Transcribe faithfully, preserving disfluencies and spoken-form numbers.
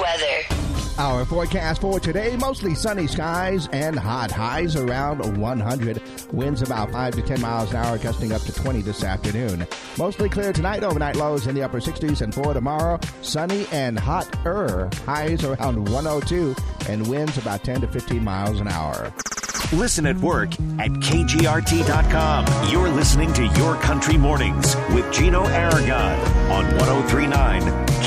weather. Our forecast for today, mostly sunny skies and hot. Highs around one hundred. Winds about five to ten miles an hour, gusting up to twenty this afternoon. Mostly clear tonight, overnight lows in the upper sixties, and for tomorrow, sunny and hotter. Highs around one oh two, and winds about ten to fifteen miles an hour. Listen at work at K G R T dot com. You're listening to Your Country Mornings with Gino Aragon on one oh three point nine